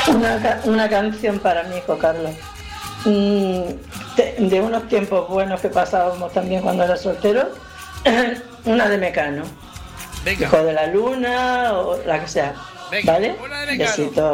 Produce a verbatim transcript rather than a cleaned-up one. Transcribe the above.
Una, una canción para mi hijo Carlos. Mm, de, de unos tiempos buenos que pasábamos también cuando era soltero. Una de Mecano. Venga. Hijo de la luna o la que sea. Venga, ¿Vale? una de Mecano. Besito.